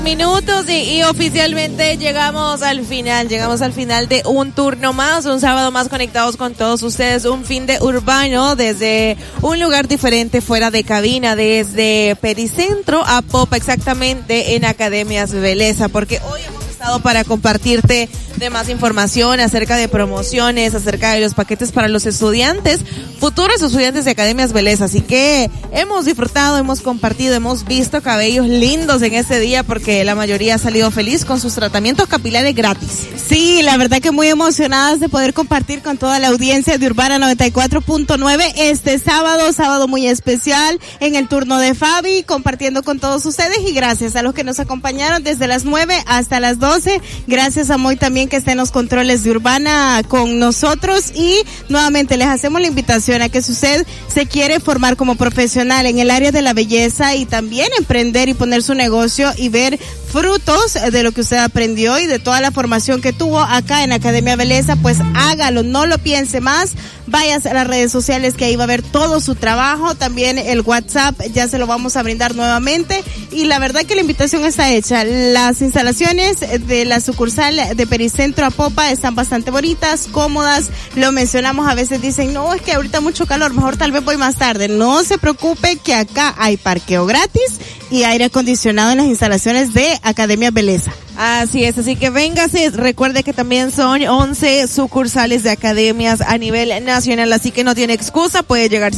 Minutos y oficialmente llegamos al final de un turno más, un sábado más conectados con todos ustedes, un fin de urbano desde un lugar diferente fuera de cabina, desde Pericentro a Popa, exactamente en Academias Beleza, porque hoy hemos estado para compartirte de más información acerca de promociones, acerca de los paquetes para los estudiantes, futuros estudiantes de Academias Beleza, así que hemos disfrutado, hemos compartido, hemos visto cabellos lindos en este día porque la mayoría ha salido feliz con sus tratamientos capilares gratis. Sí, la verdad que muy emocionadas de poder compartir con toda la audiencia de Urbana 94.9 este sábado muy especial en el turno de Fabi, compartiendo con todos ustedes y gracias a los que nos acompañaron desde las 9 hasta las 12, gracias a Moy también que está en los controles de Urbana con nosotros y nuevamente les hacemos la invitación a que si usted se quiere formar como profesional en el área de la belleza y también emprender y poner su negocio y ver frutos de lo que usted aprendió y de toda la formación que tuvo acá en Academia Beleza, pues hágalo, no lo piense más, váyase a las redes sociales que ahí va a ver todo su trabajo, también el WhatsApp ya se lo vamos a brindar nuevamente y la verdad que la invitación está hecha, las instalaciones de la sucursal de Pericentro a Popa están bastante bonitas, cómodas, lo mencionamos, a veces dicen, no, es que ahorita mucho calor, mejor tal vez voy más tarde, no se preocupe que acá hay parqueo gratis y aire acondicionado en las instalaciones de Academia Beleza. Así es, así que véngase, recuerde que también son 11 sucursales de academias a nivel nacional, así que no tiene excusa, puede llegar